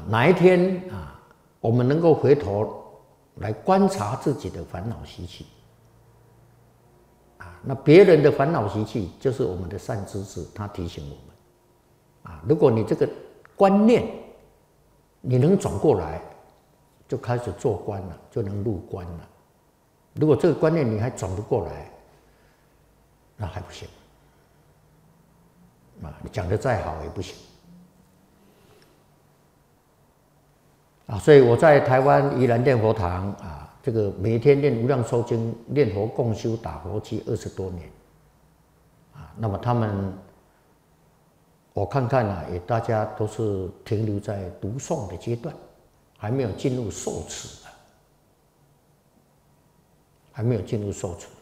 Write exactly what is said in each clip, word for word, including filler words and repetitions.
哪一天啊，我们能够回头来观察自己的烦恼习气，啊，那别人的烦恼习气就是我们的善知识，他提醒我们，啊，如果你这个观念你能转过来，就开始做观了，就能入观了。如果这个观念你还转不过来，那还不行，啊，你讲得再好也不行。啊，所以我在台湾宜兰念佛堂啊，这个每天念无量寿经、念佛共修、打佛七二十多年，啊，那么他们，我看看啊，也大家都是停留在读诵的阶段，还没有进入受持的，还没有进入受持。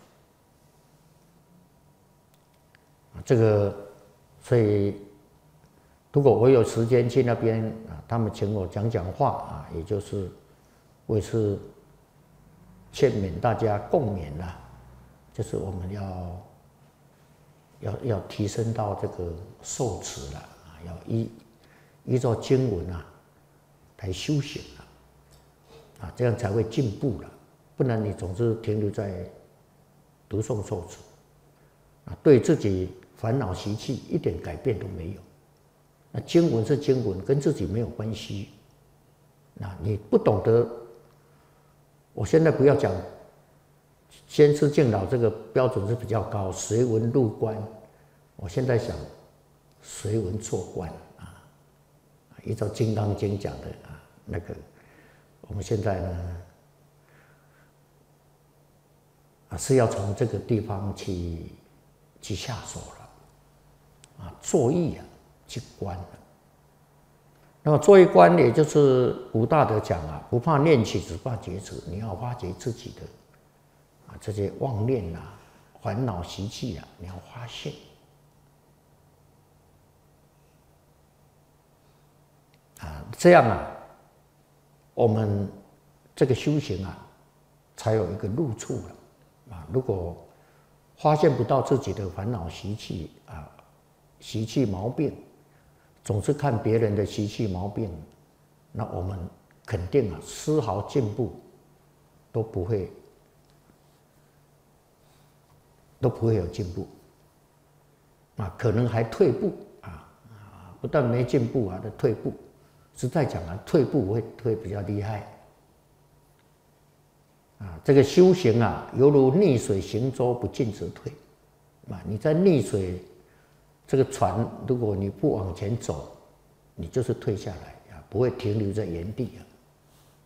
啊，这个，所以。如果我有时间去那边啊，他们请我讲讲话啊，也就是为是劝勉大家共勉啦，就是我们要要要提升到这个受持了啊，要依依照经文啊来修行了啊，这样才会进步了，不然你总是停留在读诵受持啊，对自己烦恼习气一点改变都没有。那经文是经文，跟自己没有关系。那你不懂得，我现在不要讲，先师敬老这个标准是比较高，随文入观。我现在想，随文做观啊，依照《金刚经》讲的啊，那个我们现在呢，啊是要从这个地方去去下手了，啊，作意啊。去观了，那么做一观，也就是古大德讲啊，不怕念起，只怕觉迟。你要发觉自己的啊这些妄念啊、烦恼习气啊，你要发现啊，这样啊，我们这个修行啊，才有一个入处了啊。如果发现不到自己的烦恼习气啊、习气毛病，总是看别人的习气毛病，那我们肯定啊，丝毫进步都不会，都不会有进步，啊，可能还退步啊，啊，不但没进步啊，还退步。实在讲啊，退步会会比较厉害，啊，这个修行啊，犹如逆水行舟，不进则退，啊，你在逆水。这个船，如果你不往前走，你就是退下来啊，不会停留在原地啊。